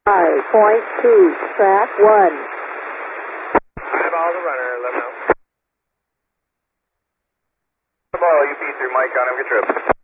5.2, track 1. Eyeball the runner, 11 out. Ball, UP3, Mike on him, good trip.